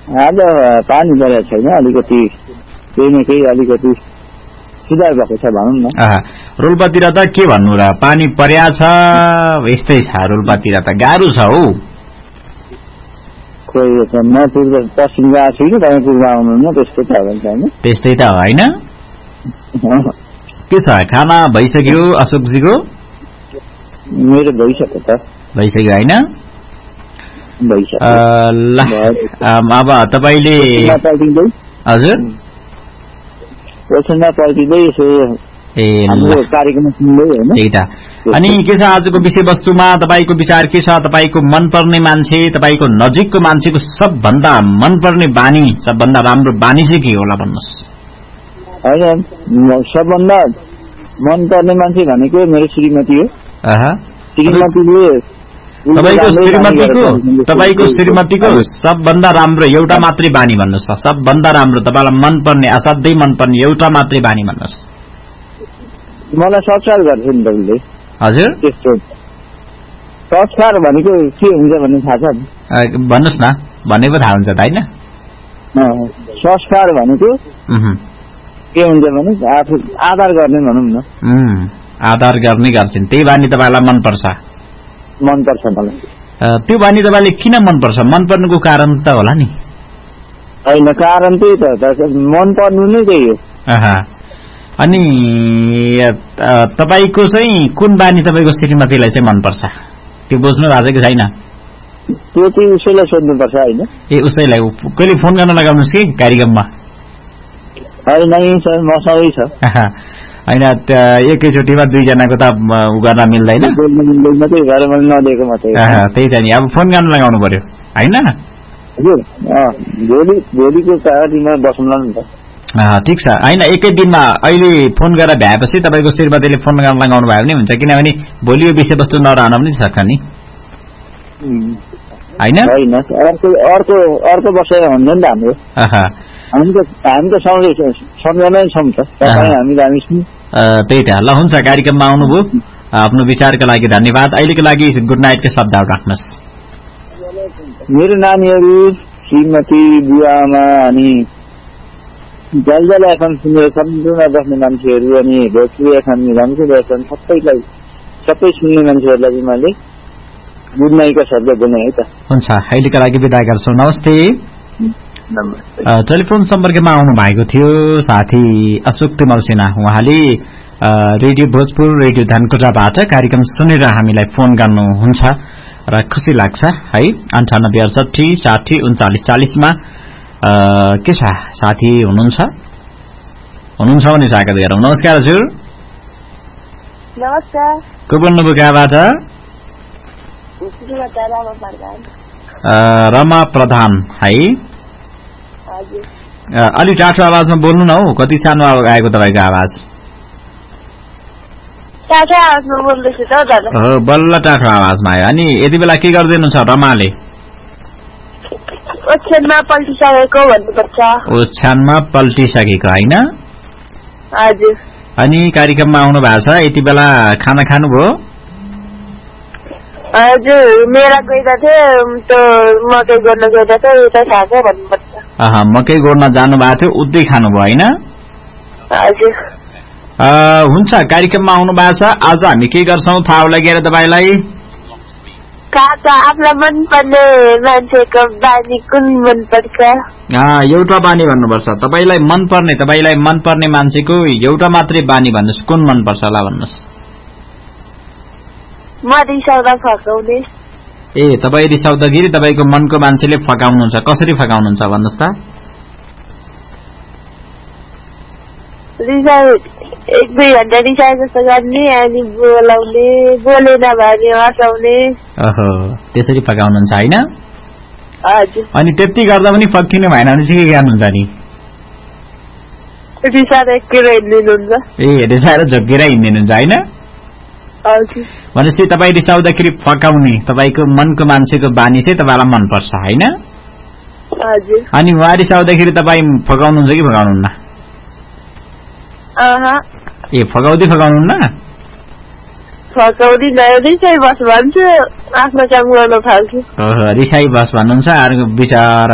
आज पानी परेको छैन, अलिकति केही न केही अलिकति सुधार भएको छ भनौँ न। रोल्पातिर त के भन्नु र, पानी पर्या छ, यस्तै छ रोल्पातिर त, गाह्रो छ हौ। खोइ म पूर्व पश्चिम गएको छु कि तपाईँ पूर्व आउनुहुन्न, त्यस्तै त हो होइन? त्यस्तै त होइन। के छ, खाना भइसक्यो अशोकजीको? मेरो भइसक्यो त। भइसक्यो होइन? ल अब तपाईँले हजुर त्यही त। अनि के छ आजको विषयवस्तुमा तपाईँको विचार के छ? तपाईँको मनपर्ने मान्छे, तपाईँको नजिकको मान्छेको सबभन्दा मनपर्ने बानी, सबभन्दा राम्रो बानी चाहिँ के होला भन्नुहोस्? होइन, सबभन्दा मनपर्ने मान्छे भनेको मेरो श्रीमती हो। तपाईँको श्रीमतीको सबभन्दा राम्रो एउटा मात्रै बानी भन्नुहोस् त। सबभन्दा राम्रो तपाईँलाई मनपर्ने, असाध्यै मनपर्ने एउटा मात्रै बानी भन्नुहोस्। मलाई संस्कार गर्छ नि तपाईँले। हजुर त्यस्तो संस्कार भनेको के हुन्छ भन्ने थाहा छ? भन्नुहोस् न, भनेको थाहा हुन्छ त होइन? संस्कार भनेको के हुन्छ भने आफू आदर गर्ने भनौँ न। आदर गर्ने गर्छन्, त्यही बानी तपाईँलाई मनपर्छ? मनपर्छ मलाई। त्यो बानी तपाईँले किन मनपर्छ? मनपर्नुको कारण त होला नि? होइन, कारण त्यही त, मनपर्नु नै त्यही हो। अनि तपाईँको चाहिँ कुन बानी तपाईँको श्रीमतीलाई चाहिँ मनपर्छ? त्यो बुझ्नु भएको छ कि छैन? त्यो चाहिँ उसैलाई सोध्नुपर्छ होइन? ए उसैलाई कहिले फोन गर्न लगाउनुहोस् कि कार्यक्रममा? होइन सर, मसँगै छ। होइन, एकैचोटिमा दुईजनाको त उ गर्न मिल्दैन। त्यही त नि, अब फोन गर्न लगाउनु पर्यो होइन? भोलिको कार्यमा बसौँला नि त। ठिक छ। होइन, एकै दिनमा अहिले फोन गरेर भ्याएपछि तपाईँको श्रीमतीले फोन गर्न लगाउनु भयो भने हुन्छ, किनभने भोलि यो विषयवस्तु नरहन पनि सक्छ नि होइन? अर्को वर्ष हुन्छ नि त हाम्रो। हामी त सँगै सम्झनै छौँ त, हामी। त्यही त। ल हुन्छ, कार्यक्रममा आउनुभयो, आफ्नो विचारको लागि धन्यवाद। अहिलेको लागि गुड नाइटको शब्दहरू राख्नुहोस्। मेरो नानीहरू, श्रीमती, बुवाआमा, अनि जलजल एफएम सुनेर सम्पूर्ण बस्ने मान्छेहरू, अनि भोजपुरी एफएम, रङ्गुल एफएम, सबै सुन्ने मान्छेहरूलाई चाहिँ मैले गुड नाइटको शब्द बोल्ने है त। हुन्छ, अहिलेको लागि बिदा गर्छौँ, नमस्ते। टेलिफोन सम्पर्कमा आउनु भएको थियो साथी अशोक तिमल सिन्हा। उहाँले रेडियो भोजपुर, रेडियो धनकुटाबाट कार्यक्रम सुनेर हामीलाई फोन गर्नुहुन्छ र खुसी लाग्छ है। 9868 60 39 40 के छ साथी हुनुहुन्छ भने स्वागत गरौँ। नमस्कार हजुर। नमस्कार। को बोल्नुभयो कहाँबाट? रमा प्रधान है। अलि टाठो आवाजमा बोल्नु न हौ, कति सानो आएको तपाईँको आवाज? बल्ल टाठो आवाजमा आयो। अनि यति बेला के गर्दै हुनुहुन्छ रमाले? ओछ्यानमा पल्टिसकेको होइन? हजुर। अनि कार्यक्रममा आउनु भएको छ, यति बेला खाना खानुभयो? हजुर, मेरा गइदा थिए त्यो मकै गर्न गइदा थियो, उता खान्छ भन्नुपर्छ। मकै गोड्न जानु भएको थियो, उतै खानुभयो होइन? हजुर। हुन्छ, कार्यक्रममा आउनु भएको छ। आज हामी के गर्छौँ थाहा होला के तपाईँलाई? आफूलाई मनपर्ने मान्छेको बानी कुन मनपर्छ? एउटा बानी भन्नुपर्छ। तपाईँलाई मनपर्ने मान्छेको एउटा मात्रै बानी भन्नुहोस्, कुन मनपर्छ होला भन्नुहोस्? म रिसाउँदा फकाउने। ए, तपाईँ रिसाउँदाखेरि तपाईँको मनको मान्छेले फकाउनुहुन्छ, कसरी फकाउनुहुन्छ भन्नुहोस् त? एक दुई घन्टा रिसाए जस्तो गर्ने, अनि बोलाउने, बोलेन भने हँसाउने। त्यसरी फकाउनुहुन्छ होइन? हजुर। अनि त्यति गर्दा पनि फर्किनु भएन भने चाहिँ के गर्नुहुन्छ नि? रिसाएर झोकेर हिँड्दिनुहुन्छ। ए, रिसाएर झोकेर हिँड्दिनुहुन्छ होइन? हजुर। भनेपछि तपाईँ रिसाउँदाखेरि फकाउने तपाईँको मनको मान्छेको बानी चाहिँ तपाईँलाई मनपर्छ होइन? हजुर। अनि उहाँ रिसाउँदाखेरि तपाईँ फकाउनुहुन्छ कि फकाउनुहुन्न? ए, फकाउनुहुन्न? रिसाई बस भन्छु, आफ्नो काम गर्न थाल्छु। रिसाई बस भन्नुहुन्छ, अर्को विचार